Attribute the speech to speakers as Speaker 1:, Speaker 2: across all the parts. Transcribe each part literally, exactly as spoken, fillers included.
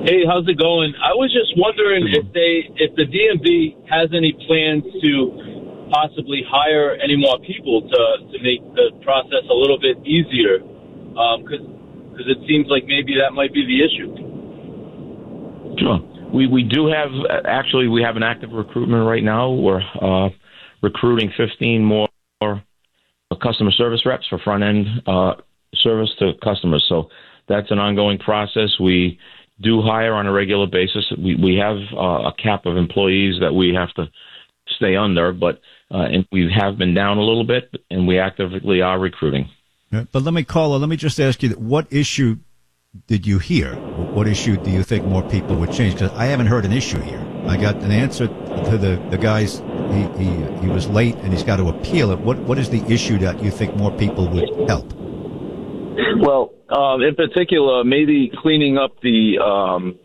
Speaker 1: Hey, how's it going? I was just wondering if they, if the D M V has any plans to possibly hire any more people to, to make the process a little bit easier, because um, because it seems like maybe that might be the issue.
Speaker 2: Sure. We we do have, actually, we have an active recruitment right now. We're uh, recruiting fifteen more customer service reps for front-end uh, service to customers. So that's an ongoing process. We do hire on a regular basis. We we have uh, a cap of employees that we have to stay under, but uh, and we have been down a little bit, and we actively are recruiting.
Speaker 3: Yeah, but let me call. Let me just ask you, what issue did you hear? What issue do you think more people would change? Because I haven't heard an issue here. I got an answer to the the guys. He he he was late, and he's got to appeal it. What what is the issue that you think more people would help?
Speaker 1: Well, um, in particular, maybe cleaning up the um,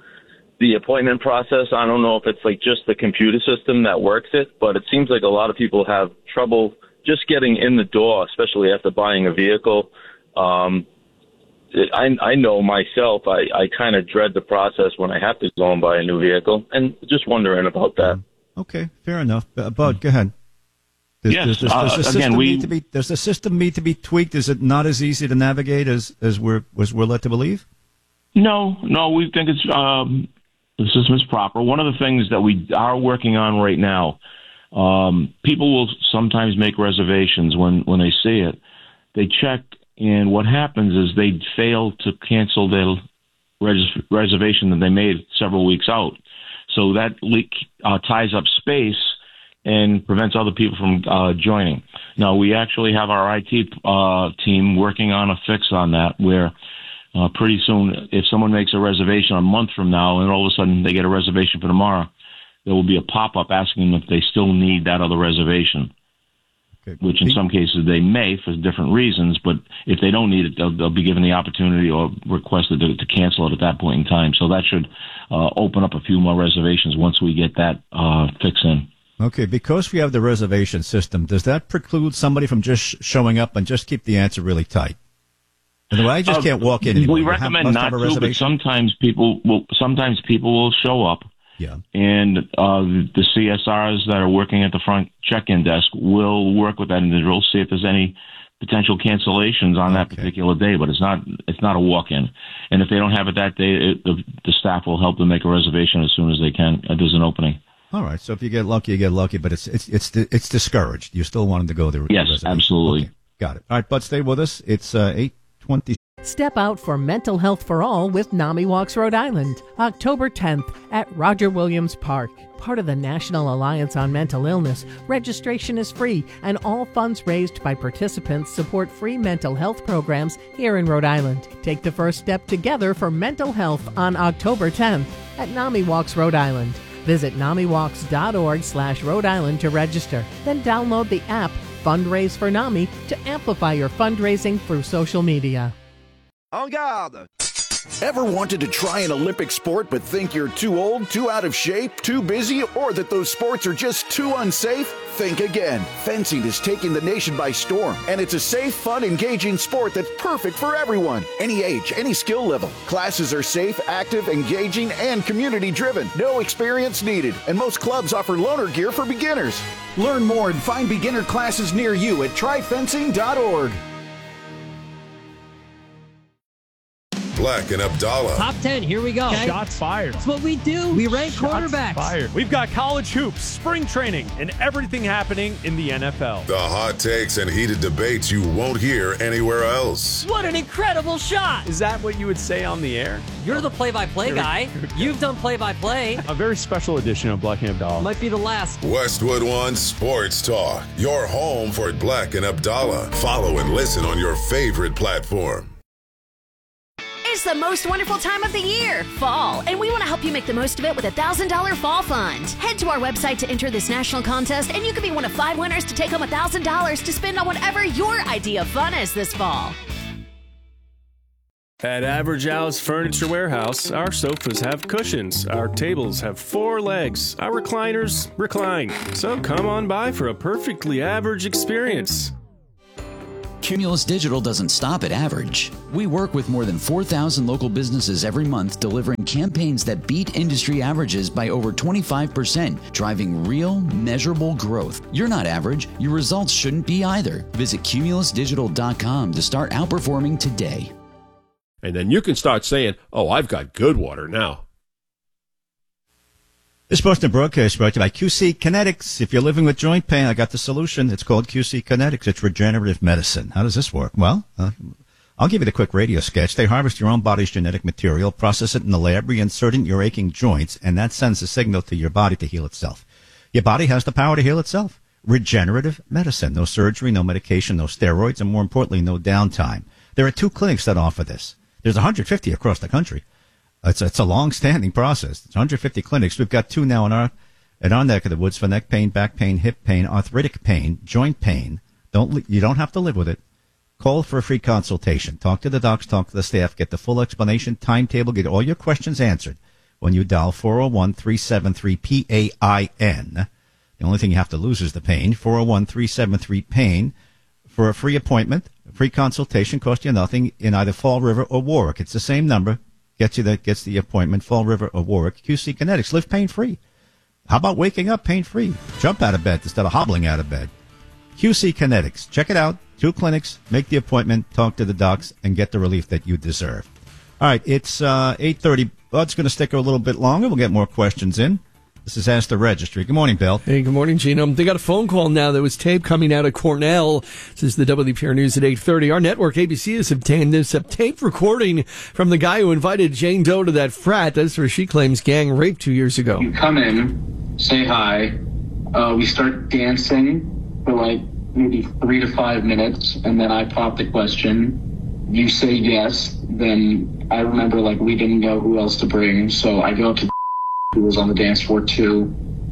Speaker 1: the appointment process. I don't know if it's like just the computer system that works it, but it seems like a lot of people have trouble just getting in the door, especially after buying a vehicle. Um, it, I, I know myself, I, I kind of dread the process when I have to go and buy a new vehicle, and just wondering about that.
Speaker 3: Okay, fair enough. Uh, Bud, go ahead. Does,
Speaker 2: yes,
Speaker 3: does, does,
Speaker 2: uh,
Speaker 3: does the system
Speaker 2: again, we,
Speaker 3: need to be, does the system need to be tweaked? Is it not as easy to navigate as, as we're as we're led to believe?
Speaker 2: No, no, we think it's um, the system is proper. One of the things that we are working on right now, um, people will sometimes make reservations when, when they see it. They check, and what happens is they fail to cancel their res- reservation that they made several weeks out. So that leak uh, ties up space and prevents other people from uh, joining. Now, we actually have our I T uh, team working on a fix on that, where uh, pretty soon, if someone makes a reservation a month from now and all of a sudden they get a reservation for tomorrow, there will be a pop-up asking them if they still need that other reservation, okay. Which in some cases they may for different reasons, but if they don't need it, they'll, they'll be given the opportunity or requested to, to cancel it at that point in time. So that should uh, open up a few more reservations once we get that uh, fix in.
Speaker 3: Okay, because we have the reservation system, does that preclude somebody from just showing up and just keep the answer really tight? In other words, I just uh, can't walk in anymore.
Speaker 2: We
Speaker 3: you
Speaker 2: recommend
Speaker 3: have,
Speaker 2: not to, but sometimes people will. Sometimes people will show up.
Speaker 3: Yeah.
Speaker 2: And uh, the C S Rs that are working at the front check-in desk will work with that individual, see if there's any potential cancellations on that
Speaker 3: okay.
Speaker 2: particular day. But it's not. It's not a walk-in. And if they don't have it that day, it, the, the staff will help them make a reservation as soon as they can. If there's an opening.
Speaker 3: All right. So if you get lucky, you get lucky, but it's it's it's it's discouraged. You still wanted to go there.
Speaker 2: Yes, absolutely.
Speaker 3: Okay, got it. All right, Bud, stay with us. It's uh, eight twenty.
Speaker 4: Step out for Mental Health for All with NAMI Walks Rhode Island, October tenth at Roger Williams Park. Part of the National Alliance on Mental Illness, registration is free, and all funds raised by participants support free mental health programs here in Rhode Island. Take the first step together for mental health on October tenth at NAMI Walks Rhode Island. Visit namiwalks.org slash Rhode Island to register. Then download the app Fundraise for NAMI to amplify your fundraising through social media.
Speaker 5: En garde! Ever wanted to try an Olympic sport but think you're too old, too out of shape, too busy, or that those sports are just too unsafe? Think again. Fencing is taking the nation by storm, and it's a safe, fun, engaging sport that's perfect for everyone. Any age, any skill level. Classes are safe, active, engaging, and community-driven. No experience needed, and most clubs offer loaner gear for beginners. Learn more and find beginner classes near you at try fencing dot org.
Speaker 6: Black and Abdallah.
Speaker 7: Top ten, here we go. Okay.
Speaker 8: Shots fired.
Speaker 7: That's what we do. We rank
Speaker 8: Shots
Speaker 7: quarterbacks.
Speaker 8: Fired. We've got college hoops, spring training, and everything happening in the N F L.
Speaker 6: The hot takes and heated debates you won't hear anywhere else.
Speaker 7: What an incredible shot.
Speaker 8: Is that what you would say on the air?
Speaker 7: You're the play-by-play guy. You've done play-by-play.
Speaker 8: A very special edition of Black and Abdallah.
Speaker 7: Might be the last.
Speaker 6: Westwood One Sports Talk. Your home for Black and Abdallah. Follow and listen on your favorite platform.
Speaker 9: It's the most wonderful time of the year, fall, and we want to help you make the most of it with a one thousand dollars Fall Fund. Head to our website to enter this national contest, and you could be one of five winners to take home one thousand dollars to spend on whatever your idea of fun is this fall.
Speaker 10: At Average Al's Furniture Warehouse, our sofas have cushions, our tables have four legs, our recliners recline. So come on by for a perfectly average experience.
Speaker 11: Cumulus Digital doesn't stop at average. We work with more than four thousand local businesses every month, delivering campaigns that beat industry averages by over twenty-five percent, driving real, measurable growth. You're not average. Your results shouldn't be either. Visit cumulus digital dot com to start outperforming today.
Speaker 12: And then you can start saying, oh, I've got good water now.
Speaker 3: This Boston broadcast brought to you by Q C Kinetics. If you're living with joint pain, I got the solution. It's called Q C Kinetics. It's regenerative medicine. How does this work? Well, uh, I'll give you the quick radio sketch. They harvest your own body's genetic material, process it in the lab, reinsert it in your aching joints, and that sends a signal to your body to heal itself. Your body has the power to heal itself. Regenerative medicine. No surgery, no medication, no steroids, and more importantly, no downtime. There are two clinics that offer this. There's one hundred fifty across the country. It's, it's a long-standing process. It's one hundred fifty clinics. We've got two now in our in our neck of the woods for neck pain, back pain, hip pain, arthritic pain, joint pain. Don't you don't have to live with it. Call for a free consultation. Talk to the docs, talk to the staff, get the full explanation, timetable, get all your questions answered when you dial four oh one, three seven three, P A I N. The only thing you have to lose is the pain. four oh one, three seven three, pain for a free appointment, a free consultation, costs you nothing in either Fall River or Warwick. It's the same number. Gets you the, gets the appointment, Fall River or Warwick. Q C Kinetics, live pain-free. How about waking up pain-free? Jump out of bed instead of hobbling out of bed. Q C Kinetics. Check it out. Two clinics. Make the appointment. Talk to the docs and get the relief that you deserve. All right, it's uh, eight thirty. Bud's going to stick a little bit longer. We'll get more questions in. This is Ask the Registry. Good morning, Bill.
Speaker 13: Hey, good morning, Gino. They got a phone call now. There was tape coming out of Cornell. This is the W P R News at eight thirty. Our network, A B C, has obtained this a tape recording from the guy who invited Jane Doe to that frat. That's where she claims gang rape two years ago.
Speaker 14: You come in, say hi. Uh, we start dancing for like maybe three to five minutes, and then I pop the question. You say yes. Then I remember like we didn't know who else to bring, so I go to who was on the dance floor too,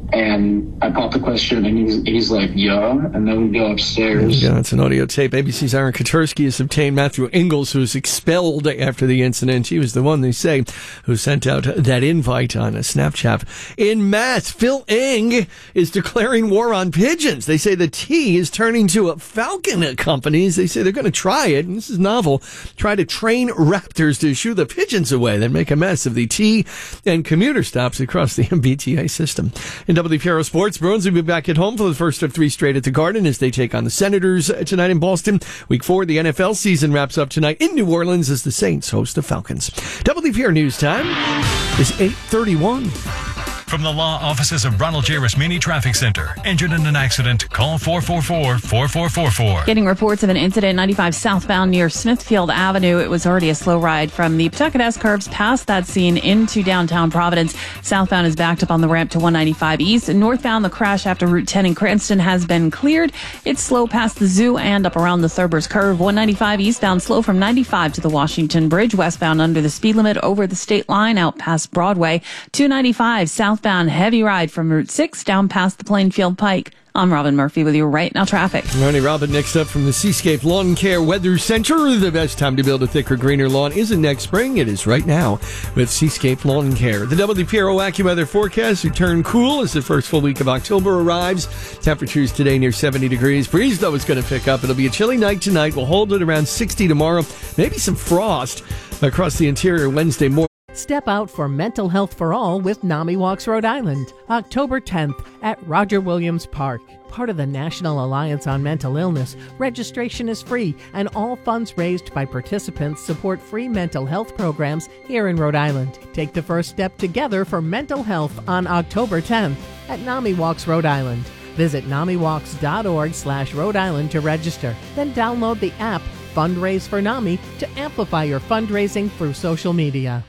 Speaker 14: and I pop the question, and he's, he's like, yeah, and then we go upstairs.
Speaker 13: Yeah, it's an audio tape. A B C's Aaron Katersky has obtained Matthew Ingalls, who was expelled after the incident. He was the one, they say, who sent out that invite on a Snapchat. In mass, Phil Eng is declaring war on pigeons. They say the T is turning to a falcon companies. They say they're going to try it, and this is novel, try to train raptors to shoo the pigeons away, then make a mess of the T and commuter stops across the M B T A system. In W P R O Sports, Bruins will be back at home for the first of three straight at the Garden as they take on the Senators tonight in Boston. Week four, the N F L season wraps up tonight in New Orleans as the Saints host the Falcons. W P R News time is eight thirty-one.
Speaker 15: From the law offices of Ronald J. Rasmini Traffic Center. Injured in an accident? Call four four four, four four four four.
Speaker 16: Getting reports of an incident ninety-five southbound near Smithfield Avenue. It was already a slow ride from the Pawtucket S curves past that scene into downtown Providence. Southbound is backed up on the ramp to one ninety-five east. Northbound, the crash after Route ten in Cranston has been cleared. It's slow past the zoo and up around the Thurbers curve. one ninety-five eastbound slow from ninety-five to the Washington Bridge. Westbound under the speed limit over the state line out past Broadway. two ninety-five southbound heavy ride from Route six down past the Plainfield Pike. I'm Robin Murphy with you right now traffic.
Speaker 13: Ronnie Robin next up from the Seascape Lawn Care Weather Center. The best time to build a thicker, greener lawn isn't next spring. It is right now with Seascape Lawn Care. The W P R O AccuWeather forecast return cool as the first full week of October arrives. Temperatures today near seventy degrees. Breeze, though, is going to pick up. It'll be a chilly night tonight. We'll hold it around sixty tomorrow. Maybe some frost across the interior Wednesday morning.
Speaker 4: Step out for mental health for all with NAMI Walks Rhode Island, October tenth at Roger Williams Park. Part of the National Alliance on Mental Illness, registration is free and all funds raised by participants support free mental health programs here in Rhode Island. Take the first step together for mental health on October tenth at NAMI Walks Rhode Island. Visit namiwalks.org slash Rhode Island to register. Then download the app Fundraise for NAMI to amplify your fundraising through social media.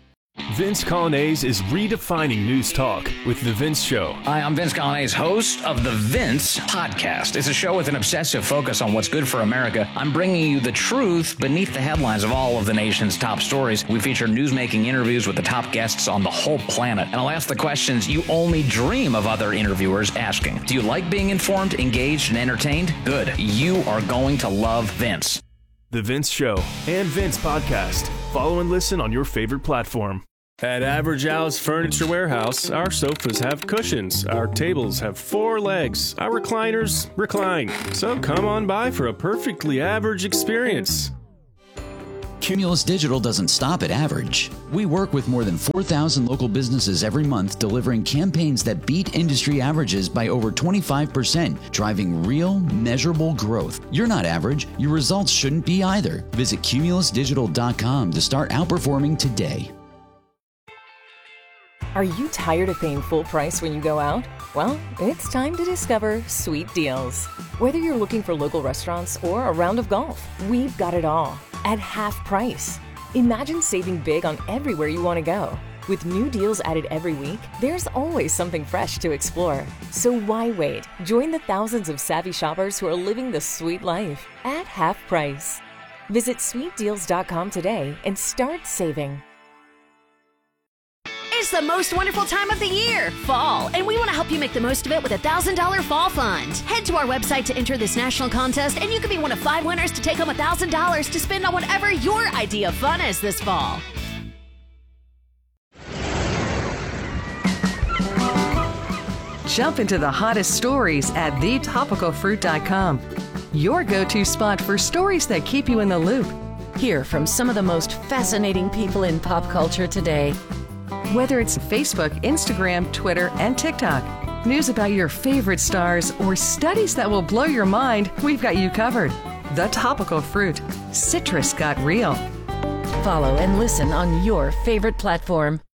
Speaker 10: Vince Colonnese is redefining news talk with The Vince Show.
Speaker 17: Hi, I'm Vince Colonnese, host of The Vince Podcast. It's a show with an obsessive focus on what's good for America. I'm bringing you the truth beneath the headlines of all of the nation's top stories. We feature newsmaking interviews with the top guests on the whole planet. And I'll ask the questions you only dream of other interviewers asking. Do you like being informed, engaged, and entertained? Good. You are going to love Vince.
Speaker 10: The Vince Show and Vince Podcast. Follow and listen on your favorite platform. At Average Al's Furniture Warehouse, our sofas have cushions, our tables have four legs, our recliners recline. So come on by for a perfectly average experience.
Speaker 11: Cumulus Digital doesn't stop at average. We work with more than four thousand local businesses every month, delivering campaigns that beat industry averages by over twenty-five percent, driving real, measurable growth. You're not average. Your results shouldn't be either. Visit cumulus digital dot com to start outperforming today.
Speaker 18: Are you tired of paying full price when you go out? Well, it's time to discover Sweet Deals. Whether you're looking for local restaurants or a round of golf, we've got it all at half price. Imagine saving big on everywhere you want to go. With new deals added every week, there's always something fresh to explore. So why wait? Join the thousands of savvy shoppers who are living the sweet life at half price. Visit sweet deals dot com today and start saving.
Speaker 9: It's the most wonderful time of the year, fall, and we want to help you make the most of it with a one thousand dollars fall fund. Head to our website to enter this national contest, and you could be one of five winners to take home one thousand dollars to spend on whatever your idea of fun is this fall.
Speaker 19: Jump into the hottest stories at the topical fruit dot com. Your go-to spot for stories that keep you in the loop.
Speaker 18: Hear from some of the most fascinating people in pop culture today.
Speaker 19: Whether it's Facebook, Instagram, Twitter, and TikTok, news about your favorite stars, or studies that will blow your mind, we've got you covered. The Topical Fruit. Citrus got real.
Speaker 18: Follow and listen on your favorite platform.